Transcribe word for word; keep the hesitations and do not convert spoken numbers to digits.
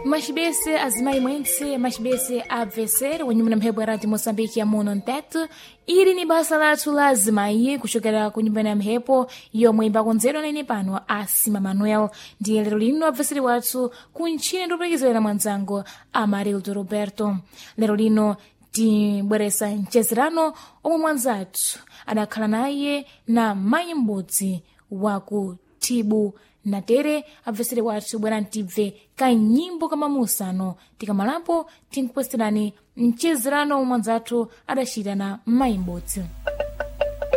Machibese azimayi mwentse machibese abvesere wa nyumba na mphepo ya Radio Moçambique ya muno nteto. Ili ni basa lathu la azimayi kuchokera ku nyumba ya mphepo yomwe imbakonzedwa nene pano Asima Manuel. Ndiye lero lino abvesere wathu kuntchini ndikupekezera mwanzango Amarildo Roberto. Lero lino tibweresa mchezerano omwe mwanzathu adakhala naye na mayi m'bodzi wa ku Tibu natere abvesere wathu bwana ntibve kanyimbo kamamusano tikamalapo tinkupwesterani mchezerano omwe mwanzathu adachita na mayi m'bodzi.